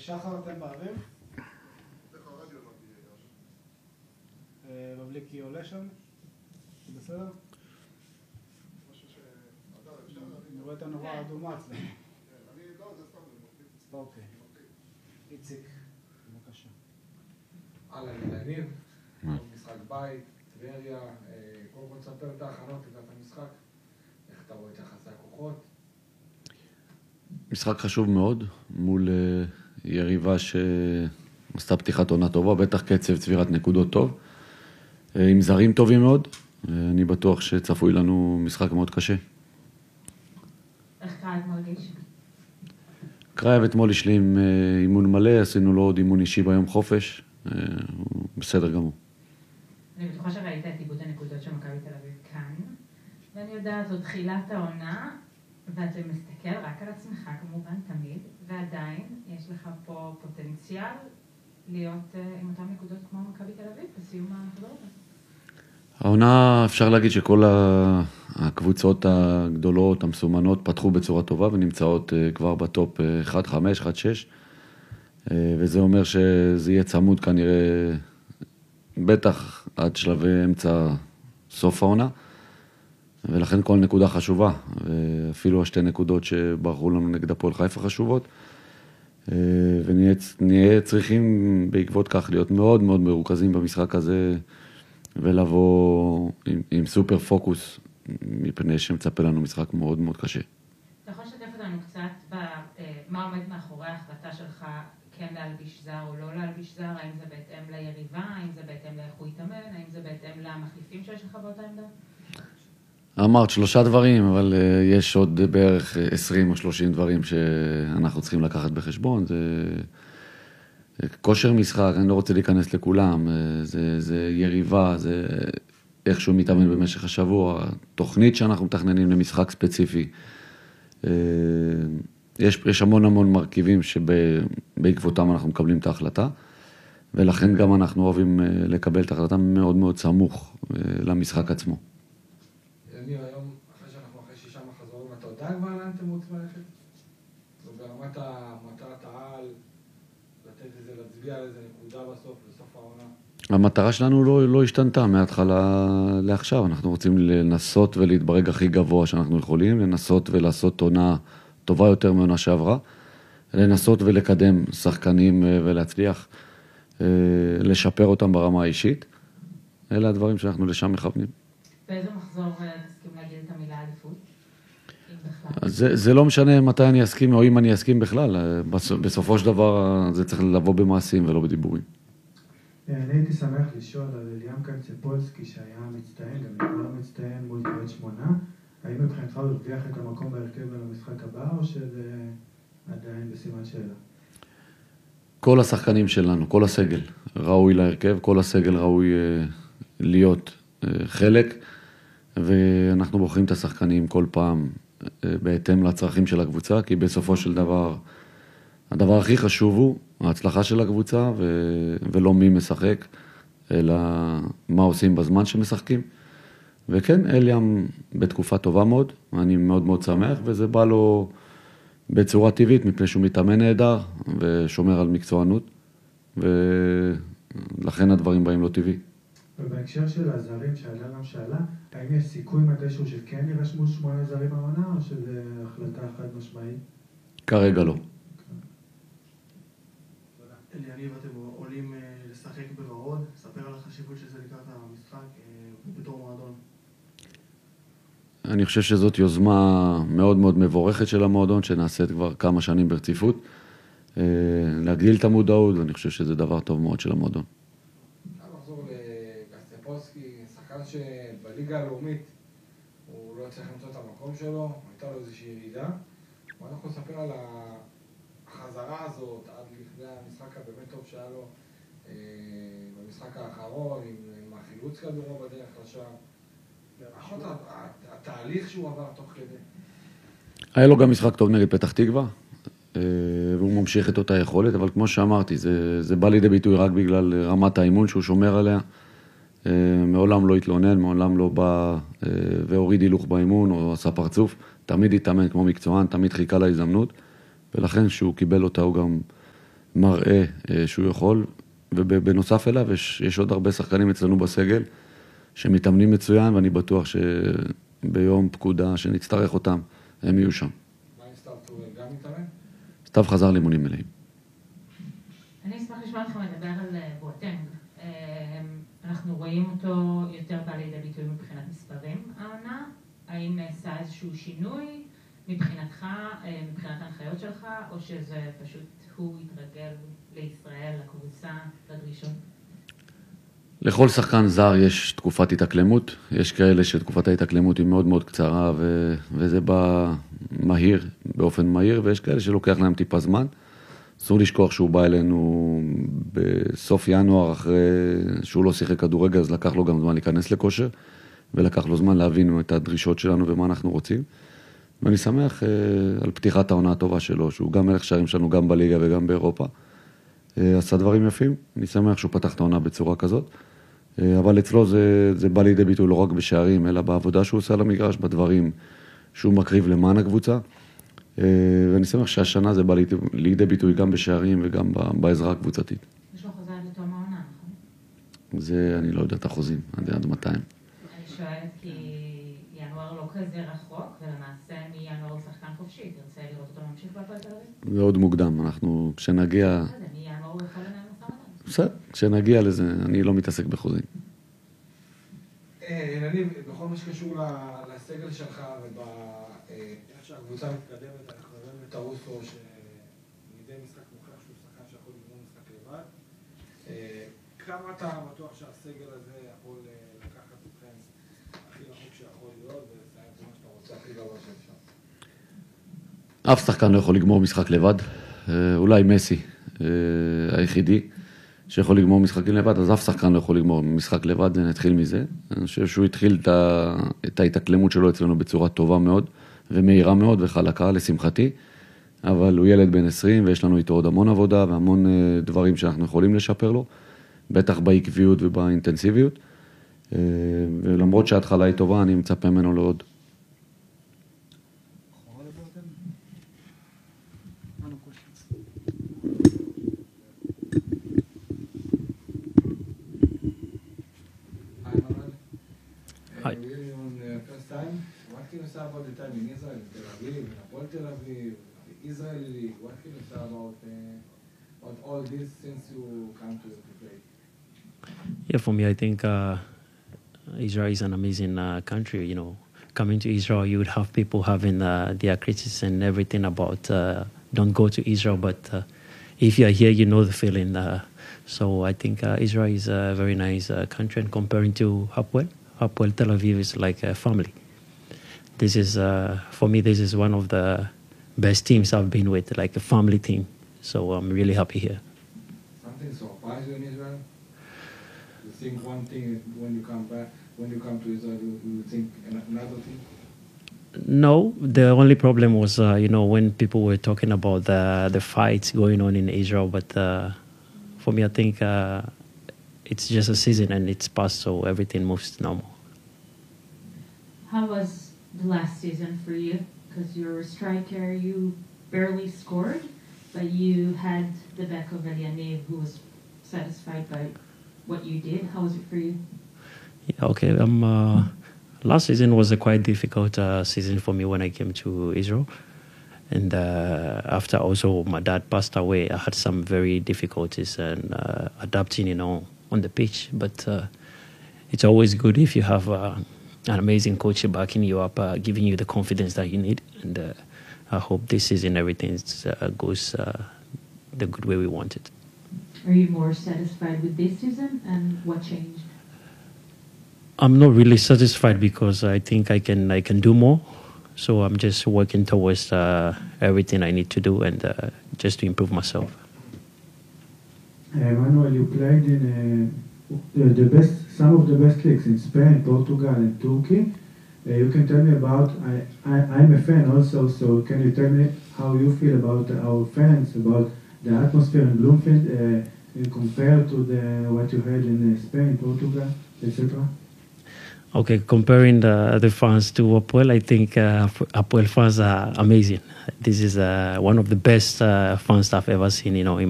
שחר, אתם בערים? בבליקי עולה שם? בסדר? אני רואה את הנורה האדומה אצלנו. אני לא, זה סתם. אוקיי. איציק, בבקשה. הלאה, יניב, משחק בית, טבריה, קודם כל תספר את ההכנות לקראת המשחק, איך אתה רואה את יחסי הכוחות? משחק חשוב מאוד, מול יריבה שעשתה פתיחת עונה טובה, בטח קצב צבירת נקודות טוב, עם זרים טובים מאוד, אני בטוח שצפוי לנו משחק מאוד קשה. איך קרייב מרגיש? קרייב אתמול השלים אימון מלא, עשינו לו עוד אימון אישי ביום חופש, הוא בסדר גמור. אני בטוחה שראית את איבוד הנקודות של מכבי תל אביב כאן, ואני יודעת, זו תחילת העונה, ואתה מסתכל רק על עצמך כמובן תמיד, ועדיין יש לך פה פוטנציאל להיות עם אותם נקודות כמו מכבי תל אביב בסיום המחזור. העונה, אפשר להגיד שכל הקבוצות הגדולות, המסומנות, פתחו בצורה טובה ונמצאות כבר בטופ 1-5, 1-6, וזה אומר שזה יהיה צמוד כנראה בטח עד שלבי אמצע סוף העונה, ולכן כל נקודה חשובה, ואפילו השתי נקודות שברחו לנו נגד הפועל חיפה חשובות, ונהיה צריכים בעקבות כך להיות מאוד מאוד מרוכזים במשחק הזה, ולבוא עם סופר פוקוס, מפני שמצפה לנו משחק מאוד מאוד קשה. אתה יכול לשתף אותנו קצת במה עומד מאחורי ההחלטה שלך כן להלביש זר או לא להלביש זר? האם זה בהתאם ליריבה, האם זה בהתאם לאיך הוא יתאמן, האם זה בהתאם למחליפים שיש לך באותה עמדה? אמרת 3 דברים, אבל יש עוד בערך 20 או 30 דברים שאנחנו צריכים לקחת בחשבון. זה כושר משחק, אני לא רוצה להיכנס לכולם, זה יריבה, זה איך שהוא מתאמן במשך השבוע, תוכנית שאנחנו מתכננים למשחק ספציפי. יש המון מרכיבים שבעקבותם אנחנו מקבלים את ההחלטה, ולכן גם אנחנו אוהבים לקבל את ההחלטה מאוד מאוד סמוך למשחק עצמו. יניב, היום, אחרי שאנחנו אחרי 6 מחזורים, אתה יודע כבר לאן אתם רוצים ללכת? וברמת מטרת העל, לתת איזה, להצביע על איזה נקודה בסוף העונה. המטרה שלנו לא השתנתה מההתחלה לעכשיו, אנחנו רוצים לנסות ולהתברג הכי גבוה שאנחנו יכולים, לנסות ולעשות עונה טובה יותר מעונה שעברה, לנסות ולקדם שחקנים ולהצליח, לשפר אותם ברמה האישית, אלה הדברים שאנחנו לשם מכוונים. באיזה מחזור תסכים להגיד את המילה אליפות? זה לא משנה מתי אני אסכים או אם אני אסכים בכלל, בסופו של דבר זה צריך לבוא במעשים ולא בדיבורים. אני הייתי שמח לשאול על אליאם קנצפולסקי שהיה מצטיין, גם נקרא מצטיין מול קריית שמונה, האם מבחינתך הוא הרוויח את המקום בהרכב במשחק הבא או שזה עדיין בסימן שאלה? כל השחקנים שלנו, כל הסגל ראוי להרכב, כל הסגל ראוי להיות חלק, ואנחנו בוחרים את השחקנים כל פעם בהתאם לצרכים של הקבוצה, כי בסופו של דבר, הדבר הכי חשוב הוא ההצלחה של הקבוצה, ולא מי משחק, אלא מה עושים בזמן שמשחקים. וכן, אליאם בתקופה טובה מאוד, אני מאוד מאוד שמח, וזה בא לו בצורה טבעית, מפני שהוא מתאמן נהדר, ושומר על מקצוענות, ולכן הדברים באים לא טבעי. ובהקשר של הזרים שעלה גם שאלה, האם יש סיכוי מתישהו שכן ירשמו 8 זרים העונה, או שזה החלטה חד משמעית? כרגע לא. אליניב, אתם עולים לשחק בוורוד, ספר על החשיבות של זה לקראת המשחק בתור מועדון. אני חושב שזאת יוזמה מאוד מאוד מבורכת של המועדון, שנעשית כבר כמה שנים ברציפות, להגדיל את המודעות, ואני חושב שזה דבר טוב מאוד של המועדון. נחזור לקנצפולסקי, שחקן שבליגה הלאומית הוא לא צריך למצוא את המקום שלו, הייתה לו איזושהי ירידה. מה אנחנו נספר על החזרה הזאת עד לפני המשחק הבאמת טוב שהיה לו במשחק האחרון, עם החילוץ כדורו בדרך לשער. התהליך שהוא עבר תוך כדי. היה לו גם משחק טוב נגד פתח תקווה, והוא ממשיך את אותה יכולת, אבל כמו שאמרתי, זה בא לידי ביטוי רק בגלל רמת האימון שהוא שומר עליה. מעולם לא התלונן, מעולם לא בא והוריד הילוך באימון או עשה פרצוף. תמיד התאמן כמו מקצוען, תמיד חיכה להזדמנות, ולכן שהוא קיבל אותה הוא גם מראה שהוא יכול, ובנוסף אליו יש עוד הרבה שחקנים אצלנו בסגל, שמתאמנים מצוין, ואני בטוח שביום פקודה שנצטרך אותם, הם יהיו שם. מה עם סתיו טוראל? גם מתאמן? סתיו חזר לאימונים מלאים. אני אשמח לשמוע אתכם לדבר על בואטנג. אנחנו רואים אותו יותר בא לידי ביטוי מבחינת מספרים העונה. האם נעשה איזשהו שינוי מבחינתך, מבחינת ההנחיות שלך, או שזה פשוט הוא התרגל לישראל, לקבוצה, לדרישות? לכל שחקן זר יש תקופת התאקלמות, יש כאלה שתקופת ההתאקלמות היא מאוד מאוד קצרה וזה בא מהיר, באופן מהיר, ויש כאלה שלוקח להם טיפה זמן. אסור לשכוח שהוא בא אלינו בסוף ינואר אחרי שהוא לא שיחק כדורגל, אז לקח לו גם זמן להיכנס לכושר, ולקח לו זמן להבין את הדרישות שלנו ומה אנחנו רוצים. ואני שמח על פתיחת העונה הטובה שלו, שהוא גם מלך שערים שלנו גם בליגה וגם באירופה. עשה דברים יפים, אני שמח שהוא פתח את העונה בצורה כזאת. אבל אצלו זה בא לידי ביטוי לא רק בשערים, אלא בעבודה שהוא עושה על המגרש, בדברים שהוא מקריב למען הקבוצה. ואני שמח שהשנה זה בא לידי ביטוי גם בשערים וגם בעזרה הקבוצתית. יש לו חוזה עד לתום העונה, נכון? זה, אני לא יודע את החוזים, עד 200. אני שואלת כי ינואר לא כזה רחוק, ולמעשה מינואר הוא שחקן חופשי. תרצה לראות אותו ממשיך בהפועל תל אביב? זה עוד מוקדם, אנחנו כשנגיע... מינואר הוא יכול לנהל משא ומתן. בסדר, כשנגיע לזה, אני לא מתעסק בחוזים. ילדים, בכל מה שקשור לסגל שלך ואיך שהקבוצה מתקדמת, אנחנו רואים את הרוסו שמדי משחק מוכיח שהוא שחקן שיכול לגמור משחק לבד. כמה אתה בטוח שהסגל הזה יכול לקחת אתכם הכי רחוק שיכול להיות ולסיים את מה שאתה רוצה הכי גבוה שאפשר? אף שחקן לא יכול לגמור משחק לבד, אולי מסי היחידי שיכול לגמור משחקים לבד, אז אף שחקן לא יכול לגמור משחק לבד, זה נתחיל מזה. אני חושב שהוא התחיל את ההתאקלמות שלו אצלנו בצורה טובה מאוד, ומהירה מאוד וחלקה, לשמחתי, אבל הוא ילד בן 20, ויש לנו איתו עוד המון עבודה, והמון דברים שאנחנו יכולים לשפר לו, בטח בעקביות ובאינטנסיביות, ולמרות שההתחלה היא טובה, אני מצפה ממנו לעוד. Hi. First time, what can you say about the time in Israel, in Tel Aviv, in Apol Tel Aviv, Israeli? What can you say about all this since you come to play? Yeah, for me, I think Israel is an amazing country. You know, coming to Israel, you would have people having their criticism and everything about don't go to Israel, but if you are here, you know the feeling. So I think Israel is a very nice country, and comparing to Hapoel Tel Aviv is like a family. This is, for me, this is one of the best teams I've been with, like a family team. So I'm really happy here. Something surprised you in Israel? You think one thing when you come back, when you come to Israel, you think another thing? No, the only problem was, when people were talking about the fights going on in Israel. But for me, I think it's just a season and it's past, so everything moves normal. How was the last season for you? Because you're a striker, you barely scored, but you had the back of Elianiv, who was satisfied by what you did. How was it for you? Yeah, okay. Last season was a quite difficult season for me when I came to Israel. And after also my dad passed away, I had some very difficulties and adapting, on the pitch. But it's always good if you have an amazing coach backing you up, giving you the confidence that you need. And I hope this season everything goes the good way we want it. Are you more satisfied with this season, and what changed? I'm not really satisfied because I think I can do more. So I'm just working towards everything I need to do and just to improve myself. Manuel, you played in some of the best leagues in Spain, Portugal, and Turkey. You can tell me about. I'm a fan also, so can you tell me how you feel about our fans, about the atmosphere in Bloomfield, compared to what you had in Spain, Portugal, etc.? Okay, comparing the fans to Hapoel, I think Hapoel fans are amazing. This is one of the best fans I've ever seen, in